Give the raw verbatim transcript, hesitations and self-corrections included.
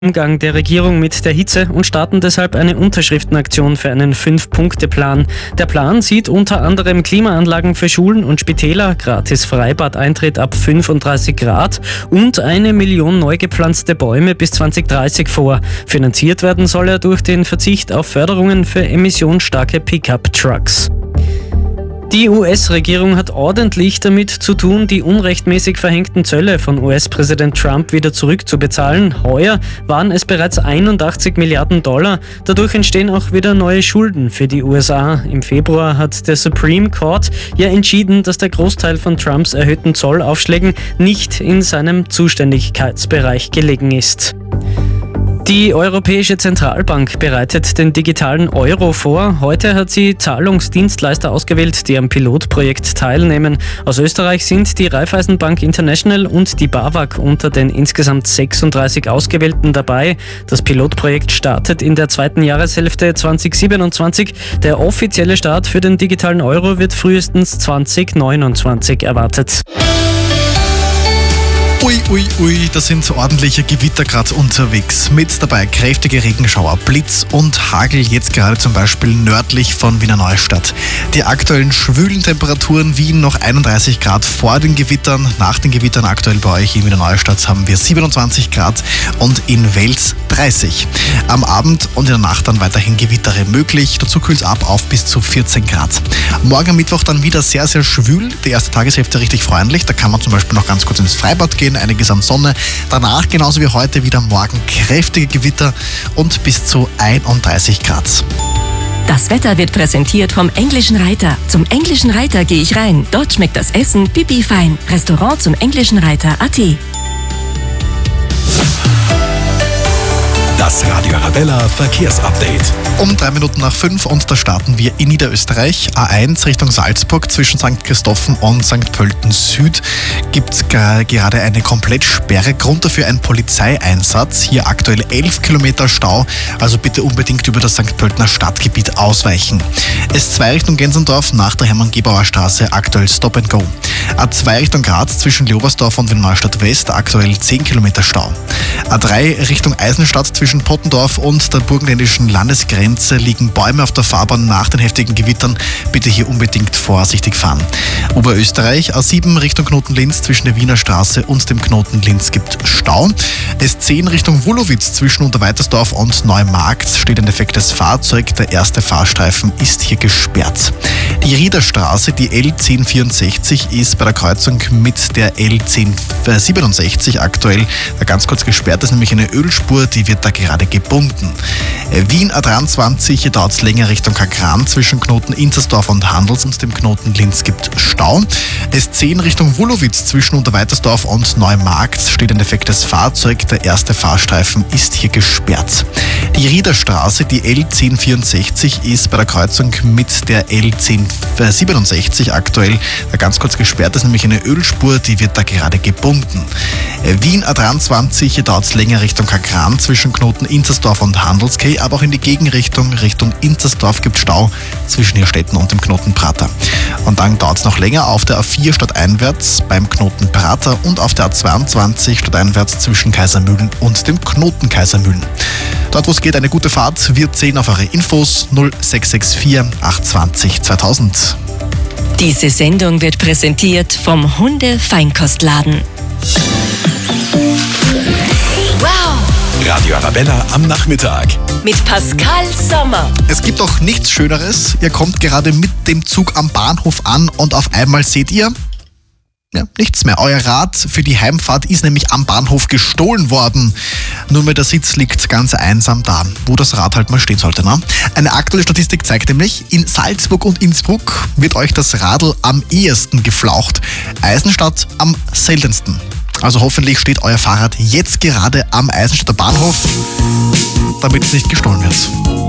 Umgang der Regierung mit der Hitze und starten deshalb eine Unterschriftenaktion für einen Fünf-Punkte-Plan. Der Plan sieht unter anderem Klimaanlagen für Schulen und Spitäler, gratis Freibadeintritt ab fünfunddreißig Grad und eine Million neu gepflanzte Bäume bis zwanzig dreißig vor. Finanziert werden soll er durch den Verzicht auf Förderungen für emissionsstarke Pickup-Trucks. Die U S-Regierung hat ordentlich damit zu tun, die unrechtmäßig verhängten Zölle von U S-Präsident Trump wieder zurückzubezahlen. Heuer waren es bereits einundachtzig Milliarden Dollar. Dadurch entstehen auch wieder neue Schulden für die U S A. Im Februar hat der Supreme Court ja entschieden, dass der Großteil von Trumps erhöhten Zollaufschlägen nicht in seinem Zuständigkeitsbereich gelegen ist. Die Europäische Zentralbank bereitet den digitalen Euro vor. Heute hat sie Zahlungsdienstleister ausgewählt, die am Pilotprojekt teilnehmen. Aus Österreich sind die Raiffeisenbank International und die BAWAG unter den insgesamt sechsunddreißig Ausgewählten dabei. Das Pilotprojekt startet in der zweiten Jahreshälfte zweitausendsiebenundzwanzig. Der offizielle Start für den digitalen Euro wird frühestens zweitausendneunundzwanzig erwartet. Ui, ui, ui, da sind ordentliche Gewitter gerade unterwegs. Mit dabei kräftige Regenschauer, Blitz und Hagel, jetzt gerade zum Beispiel nördlich von Wiener Neustadt. Die aktuellen schwülen Temperaturen: Wien noch einunddreißig Grad vor den Gewittern. Nach den Gewittern aktuell bei euch in Wiener Neustadt haben wir siebenundzwanzig Grad und in Wels dreißig. Am Abend und in der Nacht dann weiterhin Gewittere möglich. Dazu kühlt es ab auf bis zu vierzehn Grad. Morgen am Mittwoch dann wieder sehr, sehr schwül. Die erste Tageshälfte richtig freundlich. Da kann man zum Beispiel noch ganz kurz ins Freibad gehen. Einiges an Sonne. Danach, genauso wie heute, wieder morgen kräftige Gewitter und bis zu einunddreißig Grad. Das Wetter wird präsentiert vom Englischen Reiter. Zum Englischen Reiter gehe ich rein. Dort schmeckt das Essen pipi fein. Restaurant zum Englischen Reiter punkt at. Das Radio Arabella Verkehrsupdate. Um drei Minuten nach fünf und da starten wir in Niederösterreich. A eins Richtung Salzburg zwischen Sankt Christophen und Sankt Pölten Süd gibt es gerade eine Komplettsperre. Grund dafür ein Polizeieinsatz. Hier aktuell elf Kilometer Stau, also bitte unbedingt über das Sankt Pöltener Stadtgebiet ausweichen. S zwei Richtung Gensendorf nach der Hermann-Gebauer Straße aktuell Stop and Go. A zwei Richtung Graz zwischen Leobersdorf und Wiener Neustadt West aktuell zehn Kilometer Stau. A drei Richtung Eisenstadt zwischen Pottendorf und der burgenländischen Landesgrenze liegen Bäume auf der Fahrbahn nach den heftigen Gewittern. Bitte hier unbedingt vorsichtig fahren. Oberösterreich A sieben Richtung Knoten-Linz zwischen der Wiener Straße und dem Knoten Linz gibt Stau. S zehn Richtung Wulowitz zwischen Unterweitersdorf und Neumarkt steht ein defektes Fahrzeug. Der erste Fahrstreifen ist hier gesperrt. Die Riederstraße, die L zehn vierundsechzig, ist bei der Kreuzung mit der L zehn siebenundsechzig aktuell ganz kurz gesperrt. Das ist nämlich eine Ölspur, die wird da gerade gebunden. Wien A dreiundzwanzig, hier dauert es länger Richtung Kagran zwischen Knoten Inzersdorf und Handels und dem Knoten Linz gibt Stau. S zehn Richtung Wulowitz zwischen Unterweitersdorf und Neumarkt steht ein defektes Fahrzeug. Der erste Fahrstreifen ist hier gesperrt. Die Riederstraße, die L zehn vierundsechzig, ist bei der Kreuzung mit der L zehn siebenundsechzig aktuell ganz kurz gesperrt. Das ist nämlich eine Ölspur, die wird da gerade gebunden. Wien A dreiundzwanzig, hier dauert es länger Richtung Kagran zwischen Knoten Inzersdorf und Handelskay, aber auch in die Gegenrichtung Richtung Inzersdorf gibt Stau zwischen Hirstetten und dem Knoten Prater. Und dann dauert es noch länger auf der A vier stadteinwärts beim Knoten Prater und auf der A zweiundzwanzig stadteinwärts zwischen Kaisermühlen und dem Knoten Kaisermühlen. Dort, wo es geht, eine gute Fahrt. Wir zählen auf eure Infos null sechs sechs vier acht zwei null zweitausend. Diese Sendung wird präsentiert vom Hunde-Feinkostladen. Wow! Radio Arabella am Nachmittag. Mit Pascal Sommer. Es gibt doch nichts Schöneres. Ihr kommt gerade mit dem Zug am Bahnhof an und auf einmal seht ihr, ja, nichts mehr. Euer Rad für die Heimfahrt ist nämlich am Bahnhof gestohlen worden. Nur mehr der Sitz liegt ganz einsam da, wo das Rad halt mal stehen sollte. Ne? Eine aktuelle Statistik zeigt nämlich, in Salzburg und Innsbruck wird euch das Radl am ehesten geflaucht. Eisenstadt am seltensten. Also hoffentlich steht euer Fahrrad jetzt gerade am Eisenstädter Bahnhof, damit es nicht gestohlen wird.